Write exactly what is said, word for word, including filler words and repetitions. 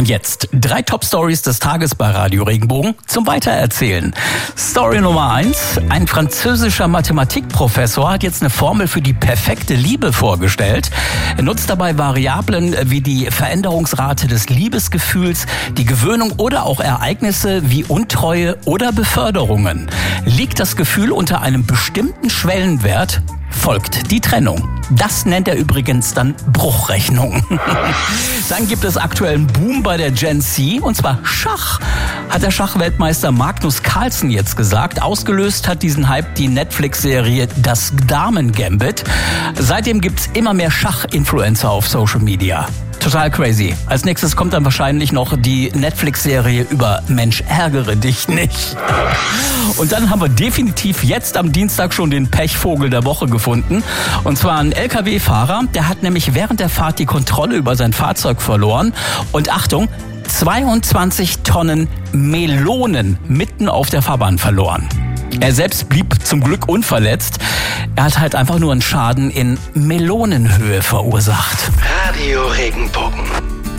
Und jetzt drei Top-Stories des Tages bei Radio Regenbogen zum Weitererzählen. Story Nummer eins. Ein französischer Mathematikprofessor hat jetzt eine Formel für die perfekte Liebe vorgestellt. Er nutzt dabei Variablen wie die Veränderungsrate des Liebesgefühls, die Gewöhnung oder auch Ereignisse wie Untreue oder Beförderungen. Liegt das Gefühl unter einem bestimmten Schwellenwert, folgt die Trennung. Das nennt er übrigens dann Bruchrechnung. Dann gibt es aktuellen Boom bei der Gen Z, und zwar Schach. Hat der Schachweltmeister Magnus Carlsen jetzt gesagt. Ausgelöst hat diesen Hype die Netflix-Serie Das Damen-Gambit. Seitdem gibt's immer mehr Schach-Influencer auf Social Media. Total crazy. Als nächstes kommt dann wahrscheinlich noch die Netflix-Serie über Mensch, ärgere dich nicht. Und dann haben wir definitiv jetzt am Dienstag schon den Pechvogel der Woche gefunden. Und zwar ein L K W-Fahrer, der hat nämlich während der Fahrt die Kontrolle über sein Fahrzeug verloren. Und Achtung, zweiundzwanzig Tonnen Melonen mitten auf der Fahrbahn verloren. Er selbst blieb zum Glück unverletzt. Er hat halt einfach nur einen Schaden in Melonenhöhe verursacht. Radio Regenbogen.